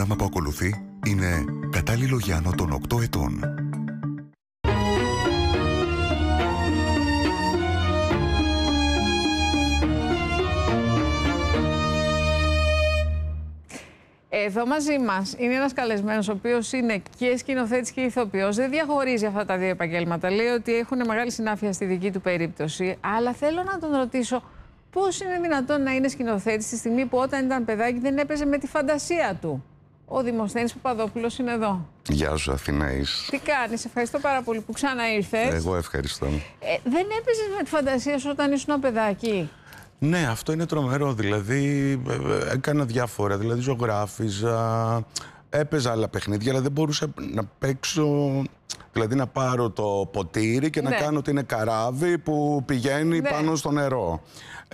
πρόγραμμα που ακολουθεί είναι κατάλληλο για άνω των 8 ετών. Εδώ μαζί μας είναι ένας καλεσμένος, ο οποίος είναι και σκηνοθέτης και ηθοποιός. Δεν διαχωρίζει αυτά τα δύο επαγγέλματα. Λέει ότι έχουν μεγάλη συνάφεια στη δική του περίπτωση. Αλλά θέλω να τον ρωτήσω πώς είναι δυνατόν να είναι σκηνοθέτης τη στιγμή που όταν ήταν παιδάκι δεν έπαιζε με τη φαντασία του. Ο Δημοσθένης Παπαδόπουλος είναι εδώ. Γεια σου, Αθηναής. Τι κάνεις, ευχαριστώ πάρα πολύ που ξανά ήρθες. Εγώ ευχαριστώ. Δεν έπαιζες με τη φαντασία σου όταν ήσουν παιδάκι? Ναι, αυτό είναι τρομερό. Δηλαδή, έκανα διάφορα. Δηλαδή, ζωγράφιζα, έπαιζα άλλα παιχνίδια, αλλά δεν μπορούσα να παίξω. Δηλαδή, να πάρω το ποτήρι και να κάνω ότι είναι καράβι που πηγαίνει πάνω στο νερό.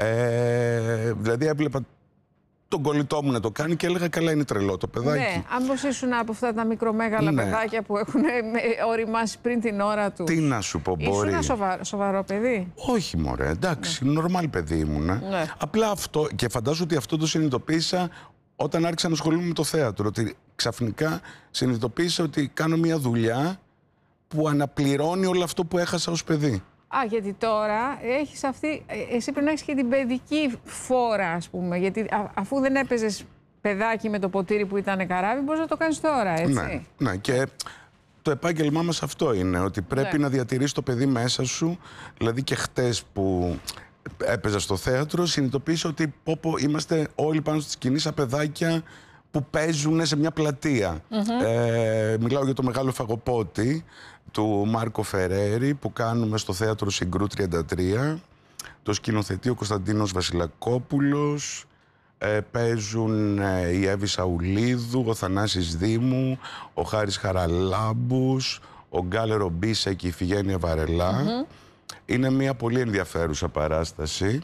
Δηλαδή, έβλεπα τον κολλητό μου να το κάνει και έλεγα καλά, είναι τρελό το παιδάκι. Ναι, αν πως ήσουν από αυτά τα μικρομέγαλα παιδάκια που έχουν οριμάσει πριν την ώρα του. Τι να σου πω, μπορεί. Ήσουν σοβαρό παιδί? Όχι μωρέ, εντάξει, νορμάλ παιδί ήμουνα. Απλά αυτό, και φαντάζομαι ότι αυτό το συνειδητοποίησα όταν άρχισα να ασχολούμαι με το θέατρο. Ότι ξαφνικά συνειδητοποίησα ότι κάνω μια δουλειά που αναπληρώνει όλο αυτό που έχασα ως παιδί. Γιατί τώρα έχεις αυτή, εσύ πρέπει να έχεις και την παιδική φόρα, ας πούμε, γιατί αφού δεν έπαιζες παιδάκι με το ποτήρι που ήταν καράβι, μπορείς να το κάνεις τώρα, έτσι. Ναι, και το επάγγελμά μας αυτό είναι, ότι πρέπει να διατηρήσεις το παιδί μέσα σου. Δηλαδή και χτες που έπαιζα στο θέατρο, συνειδητοποίησα ότι είμαστε όλοι πάνω στη σκηνή σαν παιδάκια που παίζουν σε μια πλατεία. Μιλάω για το Μεγάλο Φαγοπότη του Μάρκο Φερέρι που κάνουμε στο θέατρο Συγκρού 33. Το σκηνοθετεί ο Κωνσταντίνος Βασιλακόπουλος. Παίζουν η Εύη Σαουλίδου, ο Θανάσης Δήμου, ο Χάρης Χαραλάμπους, ο Γκάλερο Μπίσα και η Φιγένεια Βαρελά. Είναι μια πολύ ενδιαφέρουσα παράσταση.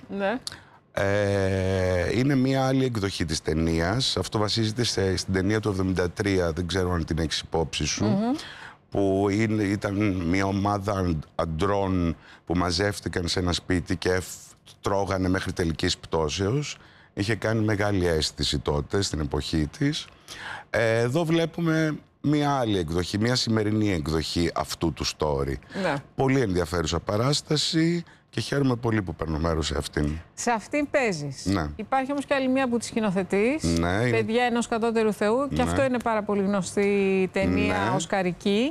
Είναι μια άλλη εκδοχή της ταινίας. Αυτό βασίζεται στην ταινία του 1973, δεν ξέρω αν την έχεις υπόψη σου. Που ήταν μια ομάδα αντρών που μαζεύτηκαν σε ένα σπίτι και τρώγανε μέχρι τελικής πτώσεως. Είχε κάνει μεγάλη αίσθηση τότε, στην εποχή της. Εδώ βλέπουμε μια άλλη εκδοχή, μια σημερινή εκδοχή αυτού του story. Πολύ ενδιαφέρουσα παράσταση και χαίρομαι πολύ που παίρνω μέρος σε αυτήν. Σε αυτήν παίζεις. Υπάρχει όμως και άλλη μία που τη σκηνοθετείς. Παιδιά ενός κατώτερου Θεού. Και αυτό είναι πάρα πολύ γνωστή ταινία, οσκαρική.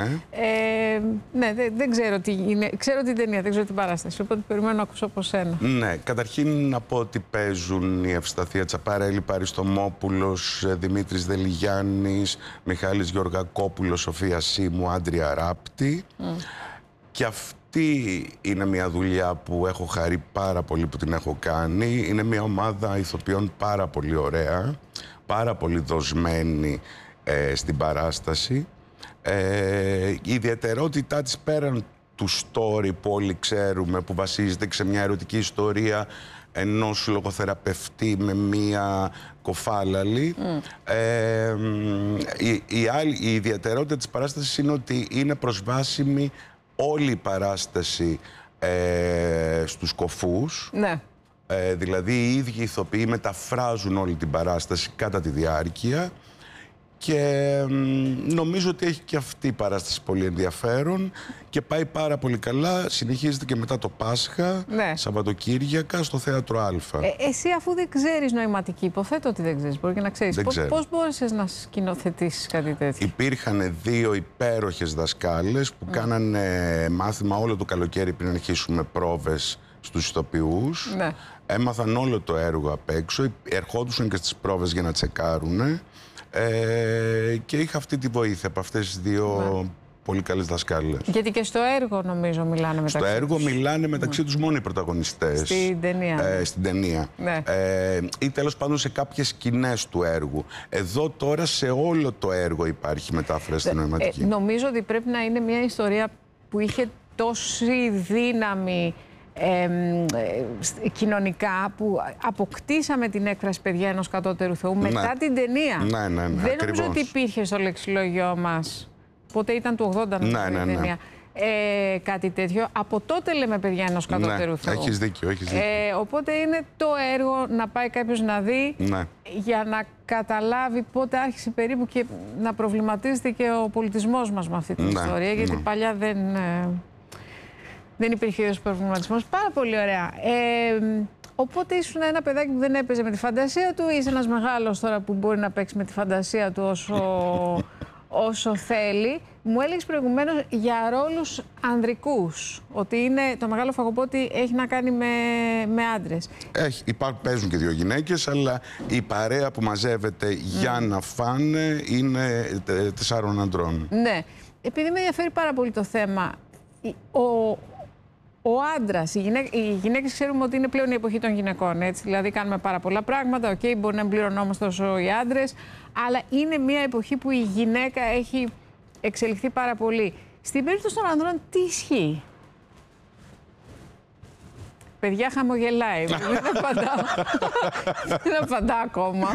Δεν ξέρω τι είναι. Ξέρω την ταινία, δεν ξέρω την παράσταση. Οπότε περιμένω να ακούσω από σένα. Ναι, καταρχήν να πω ότι παίζουν η Ευσταθία Τσαπαρέλη, Παριστομόπουλος, Δημήτρης Δελιγιάννης, Μιχάλης Γεωργακόπουλος, Σοφία Σίμου, Άντρια Ράπτη. Και αυτή είναι μια δουλειά που έχω χαρεί πάρα πολύ που την έχω κάνει. Είναι μια ομάδα ηθοποιών πάρα πολύ ωραία, πάρα πολύ δοσμένη στην παράσταση. Η ιδιαιτερότητά της πέραν του story που όλοι ξέρουμε, που βασίζεται σε μια ερωτική ιστορία ενός λογοθεραπευτή με μία κοφάλαλη. Η ιδιαιτερότητα της παράστασης είναι ότι είναι προσβάσιμη όλη η παράσταση στους κοφούς. Δηλαδή οι ίδιοι ηθοποιοί μεταφράζουν όλη την παράσταση κατά τη διάρκεια και νομίζω ότι έχει και αυτή η παράσταση πολύ ενδιαφέρον και πάει πάρα πολύ καλά. Συνεχίζεται και μετά το Πάσχα, Σαββατοκύριακα, στο Θέατρο Α. Εσύ αφού δεν ξέρεις νοηματική, υποθέτω ότι δεν ξέρεις, μπορεί και να ξέρεις. Πώς μπόρεσες να σκηνοθετήσεις κάτι τέτοιο? Υπήρχαν δύο υπέροχες δασκάλες που κάνανε μάθημα όλο το καλοκαίρι πριν αρχίσουμε πρόβες στους ηθοποιούς. Έμαθαν όλο το έργο απ' έξω, ερχόντουσαν και στις πρόβες για να τσεκάρουνε. Και είχα αυτή τη βοήθεια από αυτές τις δύο πολύ καλές δασκάλες. Γιατί και στο έργο νομίζω μιλάνε μεταξύ τους. Στο έργο μιλάνε μεταξύ τους μόνο οι πρωταγωνιστές. Στην ταινία. Στην ταινία. Ή τέλος πάντων σε κάποιες σκηνές του έργου. Εδώ τώρα σε όλο το έργο υπάρχει μετάφραση στην νοηματική. Νομίζω ότι πρέπει να είναι μια ιστορία που είχε τόση δύναμη κοινωνικά, που αποκτήσαμε την έκφραση παιδιά ενός κατώτερου Θεού μετά την ταινία. Δεν νομίζω ότι υπήρχε στο λεξιλόγιο μας. Πότε ήταν του 80 νομίζω η ταινία. κάτι τέτοιο. Από τότε λέμε παιδιά ενός κατώτερου Θεού. Έχεις δίκιο, έχεις δίκιο. Οπότε είναι το έργο να πάει κάποιος να δει για να καταλάβει πότε άρχισε περίπου και να προβληματίζεται και ο πολιτισμός μας με αυτή την ιστορία. Γιατί παλιά δεν υπήρχε ίδιος προβληματισμός. Πάρα πολύ ωραία. Οπότε ήσουν ένα παιδάκι που δεν έπαιζε με τη φαντασία του, είσαι ένας μεγάλος τώρα που μπορεί να παίξει με τη φαντασία του όσο θέλει. Μου έλεγες προηγουμένως για ρόλους ανδρικούς, ότι είναι, το Μεγάλο Φαγοπότη έχει να κάνει με άντρες. Παίζουν και δύο γυναίκες, αλλά η παρέα που μαζεύεται για να φάνε είναι 4 ανδρών. Ναι. Επειδή με ενδιαφέρει πάρα πολύ το θέμα, ο άντρας, οι γυναίκες ξέρουμε ότι είναι πλέον η εποχή των γυναικών, έτσι. Δηλαδή κάνουμε πάρα πολλά πράγματα, μπορεί να μην πληρωνόμαστε όσο οι άντρες, αλλά είναι μια εποχή που η γυναίκα έχει εξελιχθεί πάρα πολύ. Στην περίπτωση των ανδρών, τι ισχύει? Παιδιά, χαμογελάει. Δεν απαντά ακόμα.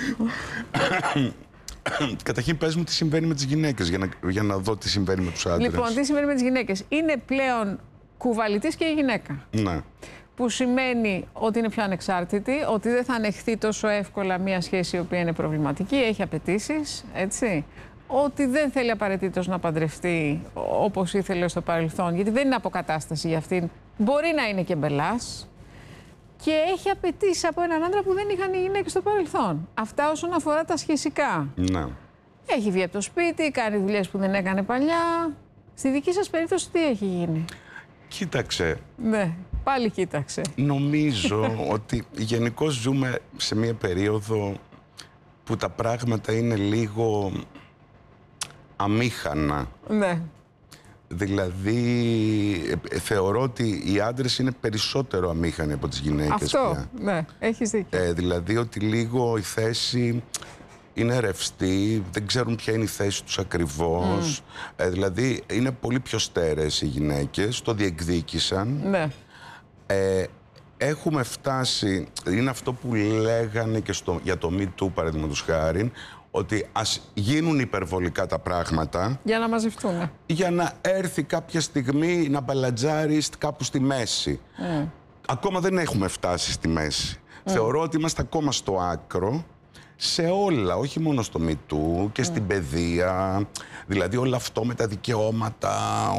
Καταρχήν, πες μου τι συμβαίνει με τις γυναίκες, για να δω τι συμβαίνει με τους άντρες. Λοιπόν, τι συμβαίνει με τις γυναίκες? Είναι πλέον κουβαλητής και η γυναίκα. Ναι. Που σημαίνει ότι είναι πιο ανεξάρτητη, ότι δεν θα ανεχθεί τόσο εύκολα μια σχέση η οποία είναι προβληματική, έχει απαιτήσεις, έτσι. Ότι δεν θέλει απαραίτητος να παντρευτεί όπως ήθελε στο παρελθόν, γιατί δεν είναι αποκατάσταση για αυτήν. Μπορεί να είναι και μπελάς. Και έχει απαιτήσεις από έναν άντρα που δεν είχαν οι γυναίκες στο παρελθόν. Αυτά όσον αφορά τα σχεσικά. Ναι. Έχει βγει από το σπίτι, κάνει δουλειές που δεν έκανε παλιά. Στη δική σας περίπτωση τι έχει γίνει? Κοίταξε. Ναι, πάλι κοίταξε. Νομίζω ότι γενικώς ζούμε σε μια περίοδο που τα πράγματα είναι λίγο αμήχανα. Ναι. Δηλαδή, θεωρώ ότι οι άντρες είναι περισσότερο αμήχανοι από τις γυναίκες. Αυτό, πια. Ναι, έχεις δίκιο. Δηλαδή, ότι λίγο η θέση είναι ρευστή, δεν ξέρουν ποια είναι η θέση τους ακριβώς. Δηλαδή, είναι πολύ πιο στέρεες οι γυναίκες, το διεκδίκησαν. Ναι. Έχουμε φτάσει, είναι αυτό που λέγανε και για το Me Too, παραδείγματος χάριν, ότι ας γίνουν υπερβολικά τα πράγματα για να μαζευτούν. Για να έρθει κάποια στιγμή να μπαλατζάρει κάπου στη μέση. Ακόμα δεν έχουμε φτάσει στη μέση. Θεωρώ ότι είμαστε ακόμα στο άκρο σε όλα, όχι μόνο στο Me Too και στην παιδεία. Δηλαδή όλο αυτό με τα δικαιώματα,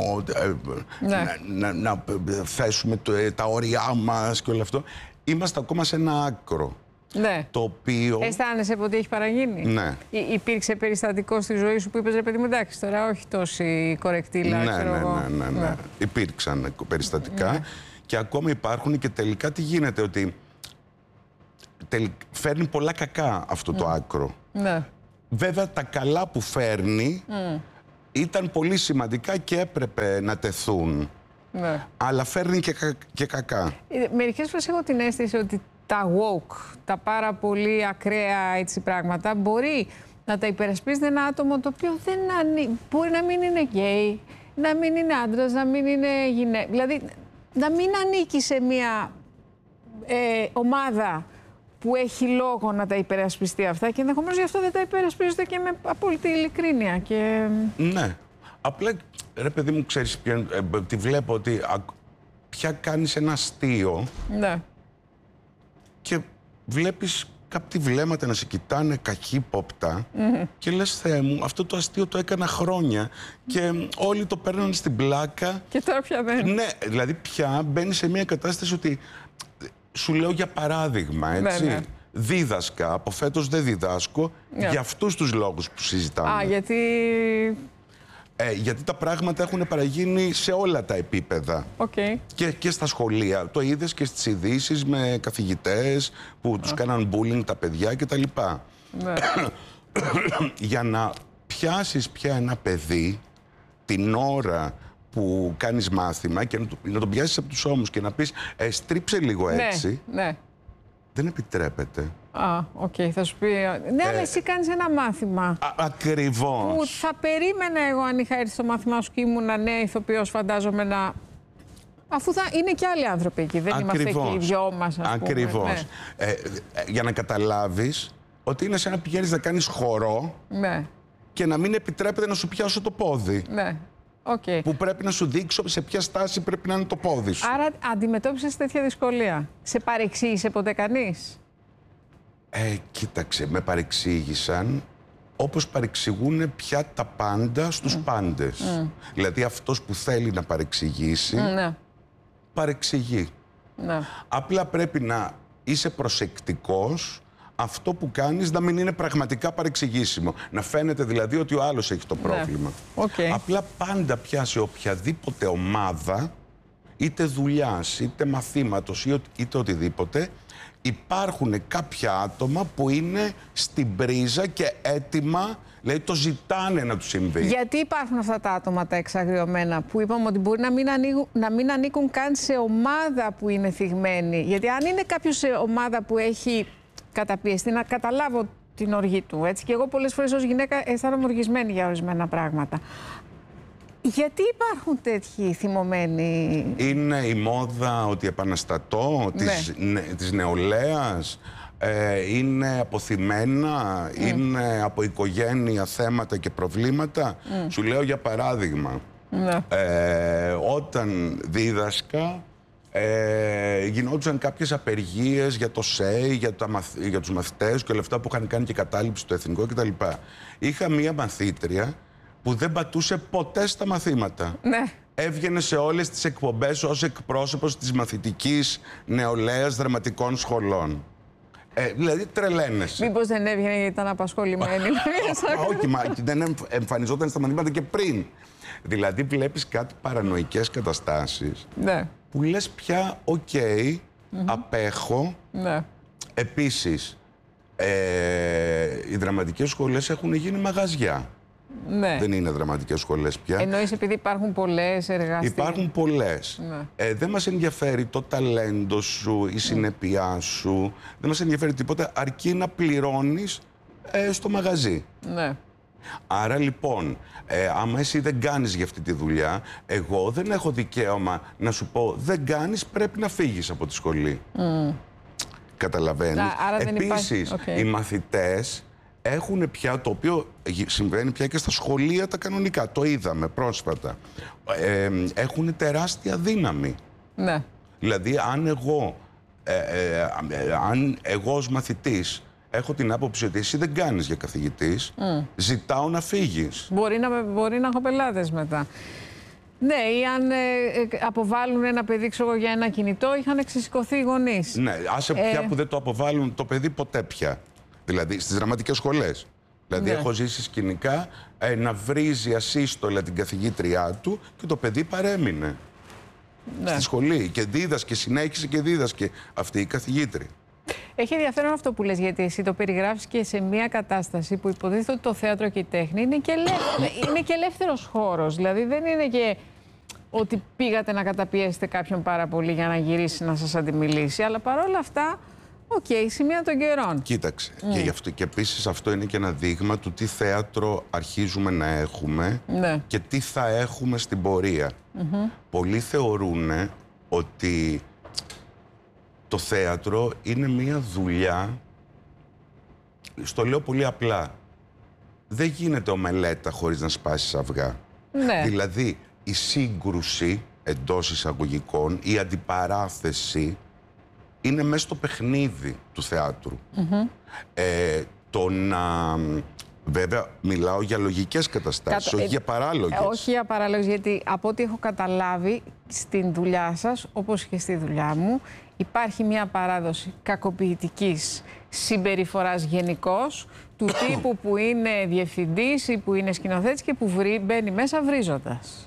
να θέσουμε τα όρια μας και όλο αυτό. Είμαστε ακόμα σε ένα άκρο. Ναι. Το οποίο... Αισθάνεσαι ότι έχει παραγίνει? Ναι. Υπήρξε περιστατικό στη ζωή σου που είπες, ρε παιδί μου, εντάξει, τώρα όχι τόση κορεκτήλα, ξέρω εγώ. Ναι. Υπήρξαν περιστατικά και ακόμα υπάρχουν και τελικά τι γίνεται, ότι φέρνει πολλά κακά αυτό το άκρο. Ναι. Βέβαια τα καλά που φέρνει ήταν πολύ σημαντικά και έπρεπε να τεθούν. Ναι. Αλλά φέρνει και κακά. Μερικές φορές έχω την αίσθηση ότι τα woke, τα πάρα πολύ ακραία έτσι πράγματα, μπορεί να τα υπερασπίζεται ένα άτομο το οποίο μπορεί να μην είναι γκέι, να μην είναι άντρας, να μην είναι γυναίκα. Δηλαδή, να μην ανήκει σε μια ομάδα που έχει λόγο να τα υπερασπιστεί αυτά και ενδεχομένως γι' αυτό δεν τα υπερασπίζεται και με απόλυτη ειλικρίνεια. Και... Ναι. Απλά, ρε παιδί μου, ξέρεις, τη βλέπω ότι πια κάνεις ένα αστείο. Ναι. Και βλέπεις κάποιοι βλέμματα να σε κοιτάνε καχύποπτα και λες, Θεέ μου, αυτό το αστείο το έκανα χρόνια και όλοι το παίρνουν στην πλάκα. Και τώρα πια δεν. Ναι, δηλαδή πια μπαίνει σε μια κατάσταση ότι σου λέω για παράδειγμα, έτσι. Ναι. Δίδασκα, από φέτος δεν διδάσκω για αυτούς τους λόγους που συζητάμε. Γιατί... γιατί τα πράγματα έχουν παραγίνει σε όλα τα επίπεδα. Και στα σχολεία. Το είδες και στις ειδήσεις με καθηγητές που τους κάναν bullying τα παιδιά κτλ. Ναι. Για να πιάσεις πια ένα παιδί την ώρα που κάνεις μάθημα και να τον πιάσεις από τους ώμους και να πεις στρίψε λίγο έτσι. Ναι. Δεν επιτρέπεται. Θα σου πει. Ναι, αλλά εσύ κάνεις ένα μάθημα. Ακριβώς. Που θα περίμενα εγώ αν είχα έρθει στο μάθημά σου και ήμουν νέα ηθοποιός, φαντάζομαι να. Αφού είναι και άλλοι άνθρωποι εκεί, δεν είμαστε εκεί οι δυο μας, ας πούμε. Ακριβώς. Ναι. Για να καταλάβεις ότι είναι σαν να πηγαίνεις να κάνεις χορό και να μην επιτρέπεται να σου πιάσω το πόδι. Ναι. Okay. Που πρέπει να σου δείξω σε ποια στάση πρέπει να είναι το πόδι σου. Άρα αντιμετώπισες τέτοια δυσκολία. Σε παρεξήγησε ποτέ κανείς? Κοίταξε, με παρεξήγησαν όπως παρεξηγούν πια τα πάντα στους πάντες. Δηλαδή αυτός που θέλει να παρεξηγήσει, παρεξηγεί. Ναι. Απλά πρέπει να είσαι προσεκτικός αυτό που κάνεις να μην είναι πραγματικά παρεξηγήσιμο. Να φαίνεται δηλαδή ότι ο άλλος έχει το πρόβλημα. Απλά πάντα πια σε οποιαδήποτε ομάδα, είτε δουλειάς, είτε μαθήματος, είτε οτιδήποτε, υπάρχουν κάποια άτομα που είναι στην πρίζα και έτοιμα, δηλαδή το ζητάνε να τους συμβεί. Γιατί υπάρχουν αυτά τα άτομα τα εξαγριωμένα που είπαμε ότι μπορεί να μην ανήκουν καν σε ομάδα που είναι θυγμένη? Γιατί αν είναι κάποιος σε ομάδα που έχει καταπιεστεί, να καταλάβω την οργή του, έτσι. Και εγώ πολλές φορές ως γυναίκα αισθάνομαι οργισμένη για ορισμένα πράγματα. Γιατί υπάρχουν τέτοιοι θυμωμένοι? Είναι η μόδα ότι επαναστατώ, της νεολαίας, είναι αποθυμένα, είναι από οικογένεια θέματα και προβλήματα. Σου λέω για παράδειγμα, όταν δίδασκα, γινόντουσαν κάποιες απεργίες για το ΣΕΙ, για τους μαθητές και όλα αυτά που είχαν κάνει και κατάληψη στο εθνικό κτλ. Είχα μία μαθήτρια που δεν πατούσε ποτέ στα μαθήματα. Έβγαινε σε όλες τις εκπομπές ως εκπρόσωπος της μαθητικής νεολαίας δραματικών σχολών. Δηλαδή τρελαίνεσαι. Μήπως δεν έβγαινε γιατί ήταν απασχολημένη? Όχι, δεν εμφανιζόταν στα μαθήματα και πριν. Δηλαδή βλέπεις κάτι παρανοϊκές καταστάσεις που λες πια απέχω. Επίσης, οι δραματικές σχολές έχουν γίνει μαγαζιά. Δεν είναι δραματικές σχολές πια. Εννοείς επειδή υπάρχουν πολλές εργαστήρια? Υπάρχουν πολλές. Δεν μας ενδιαφέρει το ταλέντο σου, η συνέπειά σου. Δεν μας ενδιαφέρει τίποτα, αρκεί να πληρώνεις στο μαγαζί. Άρα λοιπόν, άμα εσύ δεν κάνεις για αυτή τη δουλειά, εγώ δεν έχω δικαίωμα να σου πω δεν κάνεις, πρέπει να φύγεις από τη σχολή. Καταλαβαίνεις? Επίσης, οι μαθητές έχουν πια, το οποίο συμβαίνει πια και στα σχολεία τα κανονικά, το είδαμε πρόσφατα, έχουν τεράστια δύναμη. Δηλαδή, αν εγώ ως μαθητής έχω την άποψη ότι εσύ δεν κάνεις για καθηγητής, ζητάω να φύγεις. Μπορεί να έχω πελάτες μετά. Ναι, ή αν αποβάλουν ένα παιδί, ξέρω, για ένα κινητό, είχαν εξισηκωθεί οι γονείς. Ναι, άσε πια που δεν το αποβάλουν το παιδί ποτέ πια. Δηλαδή στις δραματικές σχολές. Δηλαδή έχω ζήσει σκηνικά να βρίζει ασύστολα την καθηγήτριά του και το παιδί παρέμεινε στη σχολή και δίδασκε, συνέχισε και δίδασκε αυτή η καθηγήτρια. Έχει ενδιαφέρον αυτό που λες, γιατί εσύ το περιγράφεις και σε μια κατάσταση που υποτίθεται ότι το θέατρο και η τέχνη είναι και ελεύθερος χώρος. Δηλαδή δεν είναι και ότι πήγατε να καταπιέσετε κάποιον πάρα πολύ για να γυρίσει να σας αντιμιλήσει, αλλά παρόλα αυτά, σημεία των καιρών. Κοίταξε, και επίσης αυτό είναι και ένα δείγμα του τι θέατρο αρχίζουμε να έχουμε και τι θα έχουμε στην πορεία. Πολλοί θεωρούν ότι το θέατρο είναι μία δουλειά, στο λέω πολύ απλά, δεν γίνεται ομελέτα χωρίς να σπάσεις αυγά. Δηλαδή, η σύγκρουση εντός εισαγωγικών, η αντιπαράθεση, είναι μέσα στο παιχνίδι του θεάτρου. Το να... Βέβαια, μιλάω για λογικές καταστάσεις, όχι για παράλογες. Όχι για παράλογες, γιατί από ό,τι έχω καταλάβει στην δουλειά σας, όπως και στη δουλειά μου, υπάρχει μια παράδοση κακοποιητικής συμπεριφοράς γενικώς, του τύπου που είναι διευθυντής ή που είναι σκηνοθέτης και που μπαίνει μέσα βρίζοντας.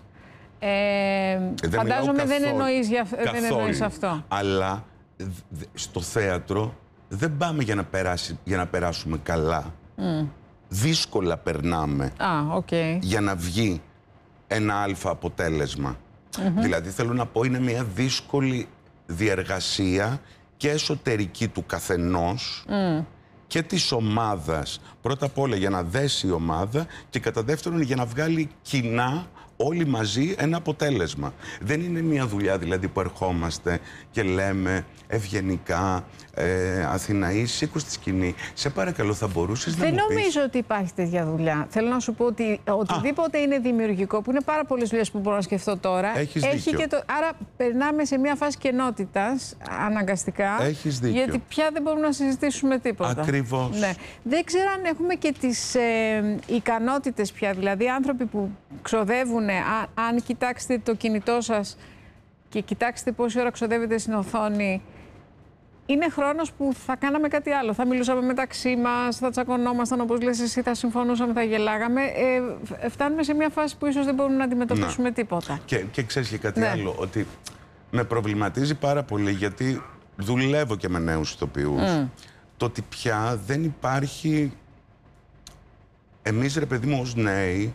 Φαντάζομαι δεν εννοείς αυτό. Αλλά στο θέατρο δεν πάμε για να περάσουμε καλά. Δύσκολα περνάμε για να βγει ένα αλφα αποτέλεσμα. Δηλαδή θέλω να πω, είναι μια δύσκολη διεργασία και εσωτερική του καθενός και της ομάδας. Πρώτα απ' όλα για να δέσει η ομάδα και κατά δεύτερον για να βγάλει κοινά όλοι μαζί ένα αποτέλεσμα. Δεν είναι μια δουλειά δηλαδή που ερχόμαστε και λέμε ευγενικά, Αθηναή, σήκω στη σκηνή. Σε παρακαλώ, θα μπορούσες να μου πεις... Δεν νομίζω ότι υπάρχει τέτοια δουλειά. Θέλω να σου πω ότι οτιδήποτε είναι δημιουργικό, που είναι πάρα πολλές δουλειές που μπορώ να σκεφτώ τώρα, έχει και το... Άρα περνάμε σε μια φάση κενότητας αναγκαστικά. Έχεις δίκιο. Γιατί πια δεν μπορούμε να συζητήσουμε τίποτα. Ακριβώς. Ναι. Δεν ξέρω αν έχουμε και τις ικανότητες πια. Δηλαδή, άνθρωποι που ξοδεύουν, αν κοιτάξετε το κινητό σας και κοιτάξετε πόση ώρα ξοδεύετε στην οθόνη, είναι χρόνος που θα κάναμε κάτι άλλο. Θα μιλούσαμε μεταξύ μας, θα τσακωνόμασταν, όπως λες εσύ, θα συμφωνούσαμε, θα γελάγαμε. Φτάνουμε σε μια φάση που ίσως δεν μπορούμε να αντιμετωπίσουμε τίποτα. Και ξέρεις και κάτι άλλο, ότι με προβληματίζει πάρα πολύ, γιατί δουλεύω και με νέους ηθοποιούς, το ότι πια δεν υπάρχει... Εμείς, ρε παιδί μου, ως νέοι,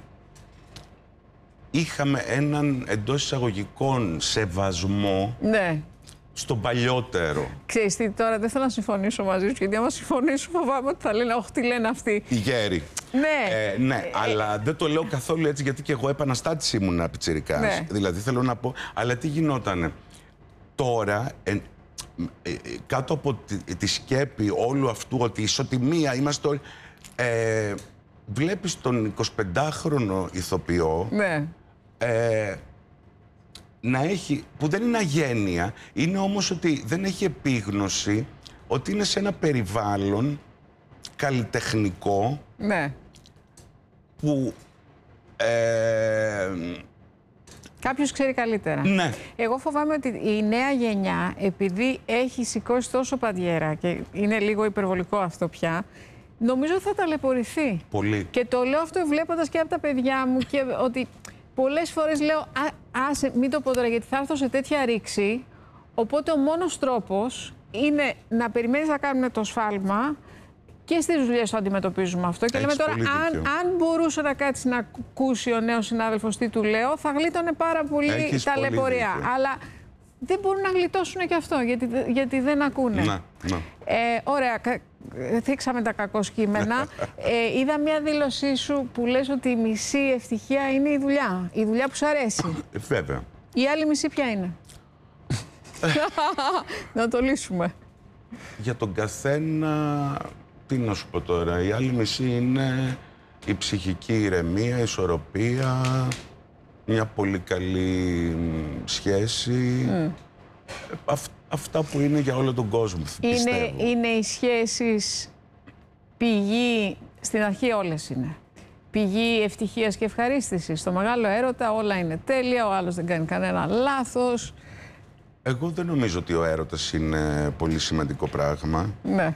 είχαμε έναν εντός εισαγωγικών σεβασμό στον παλιότερο. Ξέρεις τι, τώρα δεν θέλω να συμφωνήσω μαζί σου, γιατί άμα συμφωνήσω φοβάμαι ότι θα λένε «Όχι, τι λένε αυτοί». Οι γέροι. Ναι. Αλλά δεν το λέω καθόλου έτσι, γιατί και εγώ επαναστάτης ήμουν πιτσιρικάς. Ναι. Δηλαδή θέλω να πω, αλλά τι γινότανε. Τώρα, κάτω από τη σκέπη όλου αυτού, ότι ισοτιμία είμαστε όλοι... Βλέπεις τον 25χρονο ηθοποιό να έχει, που δεν είναι αγένεια, είναι όμως ότι δεν έχει επίγνωση ότι είναι σε ένα περιβάλλον καλλιτεχνικό που... Κάποιος ξέρει καλύτερα. Ναι. Εγώ φοβάμαι ότι η νέα γενιά, επειδή έχει σηκώσει τόσο παντιέρα και είναι λίγο υπερβολικό αυτό πια, νομίζω ότι θα ταλαιπωρηθεί. Πολύ. Και το λέω αυτό βλέποντας και από τα παιδιά μου, και ότι πολλές φορές λέω άσε, μην το πω τώρα, γιατί θα έρθω σε τέτοια ρήξη, οπότε ο μόνος τρόπος είναι να περιμένεις να κάνουμε το σφάλμα, και στις δουλειές το αντιμετωπίζουμε αυτό. Και λέμε τώρα, αν μπορούσε να κάτσει να ακούσει ο νέος συνάδελφος τι του λέω, θα γλίτωνε πάρα πολύ ταλαιπωρία. Αλλά δεν μπορούν να γλιτώσουν και αυτό, γιατί δεν ακούνε. Ωραία, θίξαμε τα κακό κείμενα. Είδα μια δήλωσή σου που λες ότι η μισή ευτυχία είναι η δουλειά. Η δουλειά που σου αρέσει. Βέβαια. Η άλλη μισή ποια είναι? Να το λύσουμε. Για τον καθένα, τι να σου πω τώρα, η άλλη μισή είναι η ψυχική ηρεμία, η ισορροπία, μια πολύ καλή σχέση. Αυτά που είναι για όλο τον κόσμο, πιστεύω. Είναι οι σχέσεις πηγή, στην αρχή όλες είναι, πηγή ευτυχίας και ευχαρίστησης. Στο μεγάλο έρωτα όλα είναι τέλεια, ο άλλος δεν κάνει κανένα λάθος. Εγώ δεν νομίζω ότι ο έρωτας είναι πολύ σημαντικό πράγμα. Ναι.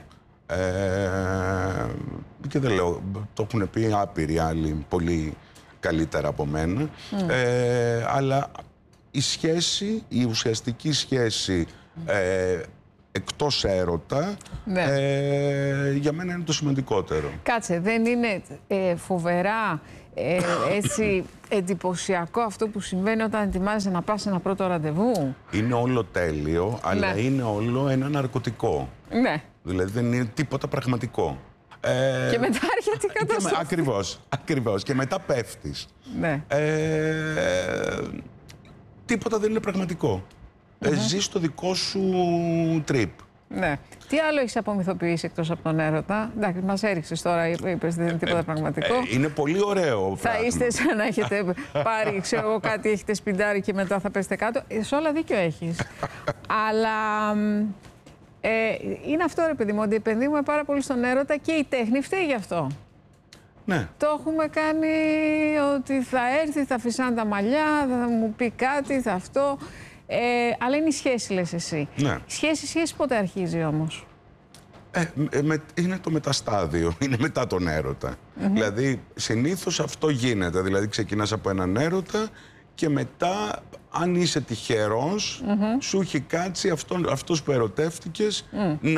Και δεν λέω, το έχουν πει άπειροι άλλοι πολύ καλύτερα από μένα. Αλλά η σχέση, η ουσιαστική σχέση εκτός έρωτα, για μένα είναι το σημαντικότερο. Κάτσε, δεν είναι φοβερά έτσι εντυπωσιακό αυτό που συμβαίνει όταν ετοιμάζεσαι να πας σε ένα πρώτο ραντεβού? Είναι όλο τέλειο, αλλά είναι όλο ένα ναρκωτικό. Ναι. Δηλαδή δεν είναι τίποτα πραγματικό. Και μετά έρχεται η καταστροφή. Ακριβώς. Και μετά πέφτεις. Ναι. Τίποτα δεν είναι πραγματικό. Ζεις το δικό σου τρίπ. Ναι. Τι άλλο έχεις απομυθοποιήσει εκτός από τον έρωτα? Εντάξει, μας έριξες τώρα, είπες δεν είναι τίποτα πραγματικό. Είναι πολύ ωραίο Θα πράγμα. είστε σαν να έχετε πάρει, ξέρω εγώ, κάτι, έχετε σπιντάρει και μετά θα πέσετε κάτω. Σε όλα δίκιο έχεις. Αλλά είναι αυτό, ρε παιδί μου, ότι επενδύουμε πάρα πολύ στον έρωτα και η τέχνη φταίει γι' αυτό. Ναι. Το έχουμε κάνει ότι θα έρθει, θα φυσάνε τα μαλλιά, θα μου πει κάτι, θα αυτό. Αλλά είναι η σχέση, λες εσύ. Ναι. Η σχέση πότε αρχίζει όμως? Είναι το μεταστάδιο, είναι μετά τον έρωτα. Δηλαδή, συνήθως αυτό γίνεται. Δηλαδή, ξεκινάς από έναν έρωτα και μετά, αν είσαι τυχερός, σου έχει κάτσει αυτός που ερωτεύτηκες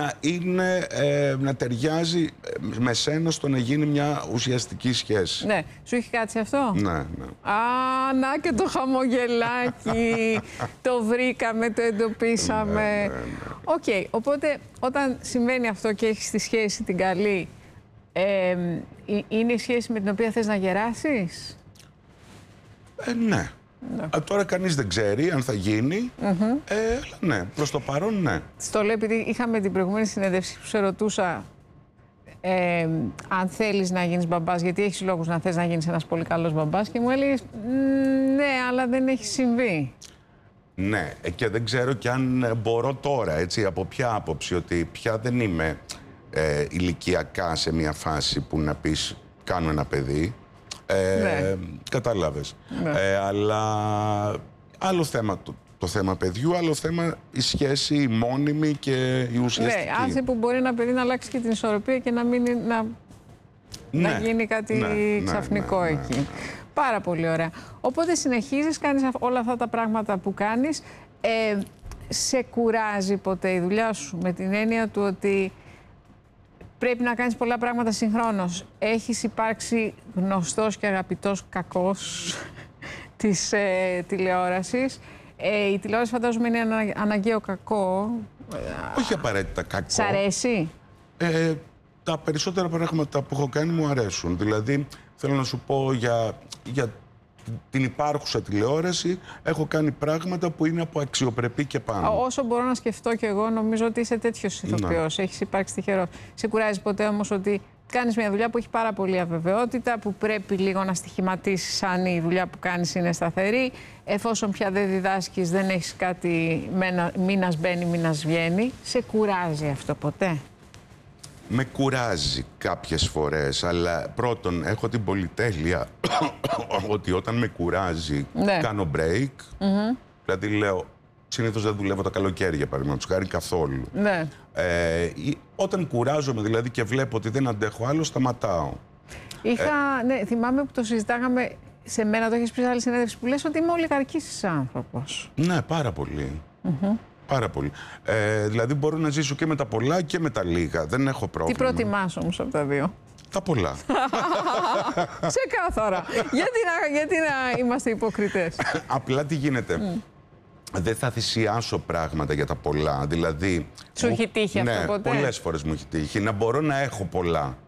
να ταιριάζει με σένα στο να γίνει μια ουσιαστική σχέση. Ναι. Σου έχει κάτσει αυτό? Ναι. Α, να και το χαμογελάκι. Το βρήκαμε, το εντοπίσαμε. Ναι. Οκ, οπότε όταν συμβαίνει αυτό και έχεις τη σχέση την καλή, είναι η σχέση με την οποία θες να γεράσεις? Ναι. Τώρα κανείς δεν ξέρει αν θα γίνει. Αλλά ναι, προς το παρόν ναι. Στο λέω επειδή είχαμε την προηγούμενη συνέντευξη που σε ρωτούσα αν θέλεις να γίνεις μπαμπάς, γιατί έχεις λόγους να θες να γίνεις ένας πολύ καλός μπαμπάς και μου έλεγες ναι, αλλά δεν έχει συμβεί. Ναι, και δεν ξέρω και αν μπορώ τώρα, έτσι, από ποια άποψη, ότι πια δεν είμαι ηλικιακά σε μια φάση που να πεις κάνω ένα παιδί. Ναι. Κατάλαβες. Ναι. Αλλά άλλο θέμα το θέμα παιδιού, άλλο θέμα η σχέση, η μόνιμη και η ουσιαστική. Ναι, άσε που μπορεί ένα παιδί να αλλάξει και την ισορροπία και να, να γίνει κάτι ξαφνικό εκεί. Πάρα πολύ ωραία. Οπότε συνεχίζεις, κάνεις όλα αυτά τα πράγματα που κάνεις. Σε κουράζει ποτέ η δουλειά σου με την έννοια του ότι πρέπει να κάνεις πολλά πράγματα συγχρόνως? Έχεις υπάρξει γνωστός και αγαπητός κακός της τηλεόρασης. Η τηλεόραση φαντάζομαι είναι ένα αναγκαίο κακό. Όχι απαραίτητα κακό. Σ' αρέσει? Τα περισσότερα πράγματα που έχω κάνει μου αρέσουν. Δηλαδή, θέλω να σου πω για την υπάρχουσα τηλεόραση, έχω κάνει πράγματα που είναι από αξιοπρεπή και πάνω. Όσο μπορώ να σκεφτώ κι εγώ, νομίζω ότι είσαι τέτοιος ηθοποιός. Έχεις υπάρξει τυχερός. Σε κουράζει ποτέ όμως ότι κάνεις μια δουλειά που έχει πάρα πολύ αβεβαιότητα, που πρέπει λίγο να στοιχηματίσεις αν η δουλειά που κάνεις είναι σταθερή? Εφόσον πια δεν διδάσκεις, δεν έχεις κάτι μήνας μπαίνει, μήνας βγαίνει. Σε κουράζει αυτό ποτέ? Με κουράζει κάποιες φορές, αλλά πρώτον έχω την πολυτέλεια ότι όταν με κουράζει κάνω break. Δηλαδή λέω, συνήθως δεν δουλεύω τα καλοκαίρια, παραδείγματος χάρη, καθόλου. Ναι. Όταν κουράζομαι δηλαδή και βλέπω ότι δεν αντέχω άλλο, σταματάω. Ναι, θυμάμαι που το συζητάγαμε, σε μένα το έχεις πει σε άλλη συνέντευξη, που λες ότι είμαι ολιγαρκής άνθρωπος. Ναι, πάρα πολύ. Πάρα πολύ. Δηλαδή μπορώ να ζήσω και με τα πολλά και με τα λίγα. Δεν έχω πρόβλημα. Τι προτιμάς όμως από τα δύο? Τα πολλά. Ξεκάθαρα. γιατί να είμαστε υποκριτές? Απλά τι γίνεται. Δεν θα θυσιάσω πράγματα για τα πολλά. Δηλαδή. Σου έχει τύχει αυτό ποτέ? Ναι, πολλές φορές μου έχει τύχει. Να μπορώ να έχω πολλά.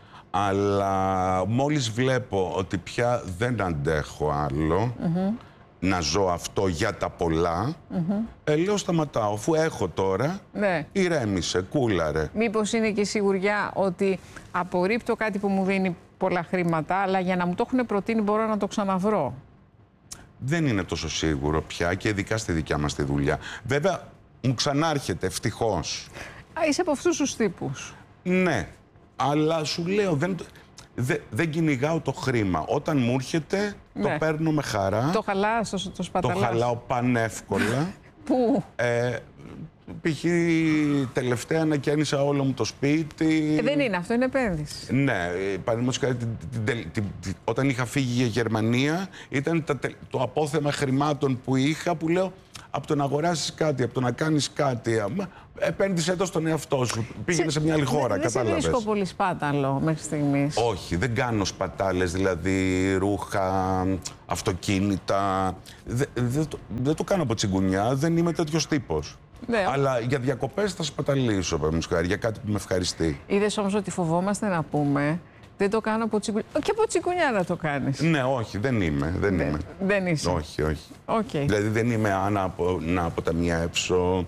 Αλλά μόλις βλέπω ότι πια δεν αντέχω άλλο να ζω αυτό για τα πολλά, λέω σταματάω. Αφού έχω τώρα, ηρέμησε, κούλαρε. Μήπως είναι και η σιγουριά ότι απορρίπτω κάτι που μου δίνει πολλά χρήματα, αλλά για να μου το έχουν προτείνει μπορώ να το ξαναβρω? Δεν είναι τόσο σίγουρο πια και ειδικά στη δικιά μας τη δουλειά. Βέβαια, μου ξανάρχεται, ευτυχώς. Είσαι από αυτούς τους τύπους? Ναι, αλλά σου λέω, δεν κυνηγάω το χρήμα. Όταν μου έρχεται, το παίρνω με χαρά. Το χαλάς, το σπαταλάς? Το χαλάω πανεύκολα. Πού? Π.χ. τελευταία ανακαίνισα όλο μου το σπίτι. Δεν είναι αυτό, είναι επένδυση. Ναι, παραδείγματος χάρη, όταν είχα φύγει για Γερμανία, ήταν το απόθεμα χρημάτων που είχα, που λέω, από το να αγοράσεις κάτι, από το να κάνεις κάτι, επένδυσε το στον εαυτό σου. Πήγαινε σε μια άλλη χώρα, κατάλαβες. Δεν σε βρίσκω πολύ σπάταλο μέχρι στιγμής. Όχι, δεν κάνω σπατάλες, δηλαδή ρούχα, αυτοκίνητα. Δεν το κάνω από τσιγκουνιά, δεν είμαι τέτοιος τύπος. Ναι. Αλλά για διακοπές θα σπαταλήσω, παραδείγματος χάρη, για κάτι που με ευχαριστεί. Είδες όμως ότι φοβόμαστε να πούμε, δεν το κάνω από τσιγκουνιά. Και από τσιγκουνιά να το κάνεις. Ναι, όχι, δεν είμαι. Δεν είσαι. Όχι. Okay. Δηλαδή δεν είμαι να αποταμιεύσω.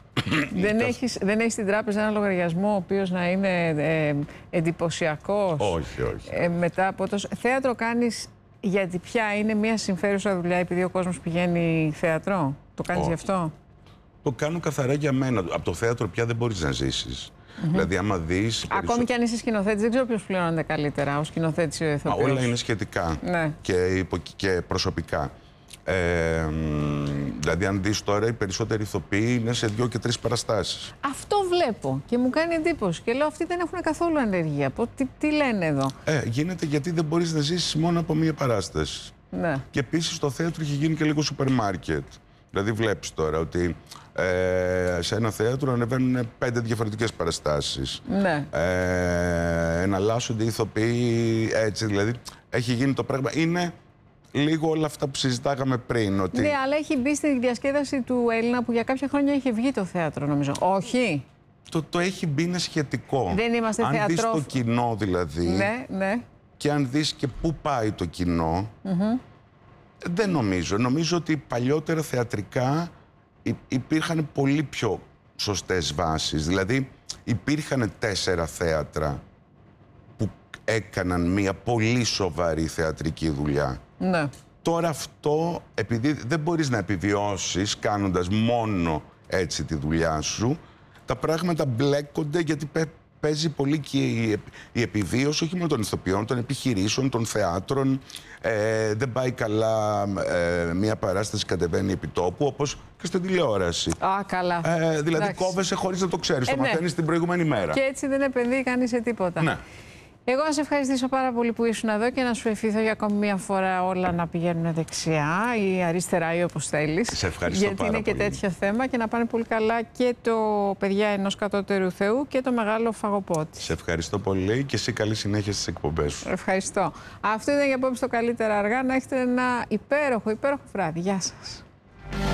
Δεν έχεις στην τράπεζα ένα λογαριασμό ο οποίος να είναι εντυπωσιακός? Όχι. Μετά από το θέατρο κάνεις γιατί πια είναι μια συμφέρουσα δουλειά, επειδή ο κόσμος πηγαίνει θέατρο? Το κάνεις γι' αυτό? Το κάνω καθαρά για μένα. Από το θέατρο πια δεν μπορείς να ζήσεις. Δηλαδή, άμα δεις. Ακόμη κι αν είσαι σκηνοθέτης, δεν ξέρω ποιος πληρώνεται καλύτερα, ο σκηνοθέτης ή ο ηθοποιός? Όλα είναι σχετικά και προσωπικά. Δηλαδή, αν δεις τώρα, οι περισσότεροι ηθοποιοί είναι σε 2 και 3 παραστάσεις. Αυτό βλέπω και μου κάνει εντύπωση. Και λέω, αυτοί δεν έχουν καθόλου ανεργία. Τι λένε εδώ? Γίνεται γιατί δεν μπορείς να ζήσεις μόνο από μία παράσταση. Ναι. Και επίσης το θέατρο έχει γίνει και λίγο σούπερ μάρκετ. Δηλαδή, βλέπεις τώρα ότι σε ένα θέατρο ανεβαίνουν 5 διαφορετικές παραστάσεις. Ναι. Εναλλάσσονται οι ηθοποιοί, έτσι. Δηλαδή, έχει γίνει το πράγμα. Είναι λίγο όλα αυτά που συζητάγαμε πριν. Ότι... Ναι, αλλά έχει μπει στη διασκέδαση του Έλληνα που για κάποια χρόνια είχε βγει το θέατρο, νομίζω. Όχι. Το έχει μπει, είναι σχετικό. Δεν είμαστε αν δεις το κοινό δηλαδή. Ναι. Και αν δεις και πού πάει το κοινό. Δεν νομίζω. Νομίζω ότι παλιότερα θεατρικά υπήρχαν πολύ πιο σωστές βάσεις. Δηλαδή υπήρχαν 4 θέατρα που έκαναν μια πολύ σοβαρή θεατρική δουλειά. Ναι. Τώρα αυτό, επειδή δεν μπορείς να επιβιώσεις κάνοντας μόνο έτσι τη δουλειά σου, τα πράγματα μπλέκονται γιατί παίζει πολύ και η επιβίωση, όχι μόνο των ηθοποιών, των επιχειρήσεων, των θεάτρων. Δεν πάει καλά μια παράσταση κατεβαίνει επί τόπου, όπως και στην τηλεόραση. Α, καλά. Δηλαδή Εντάξει. κόβεσαι χωρίς να το ξέρεις, το Ναι. μαθαίνεις την προηγούμενη μέρα. Και έτσι δεν επενδύει κανείς σε τίποτα. Ναι. Εγώ να σε ευχαριστήσω πάρα πολύ που ήσουν εδώ και να σου ευχηθώ για ακόμη μια φορά όλα να πηγαίνουν δεξιά ή αριστερά ή όπως θέλεις. Σε ευχαριστώ γιατί πάρα είναι και πολύ. τέτοιο θέμα και να πάνε πολύ καλά και το παιδιά ενός κατώτερου Θεού και το μεγάλο φαγοπότη. Σε ευχαριστώ πολύ και εσύ καλή συνέχεια στις εκπομπές σου. Ευχαριστώ. Αυτό ήταν για απόψε το καλύτερα αργά. Να έχετε ένα υπέροχο βράδυ. Γεια σας.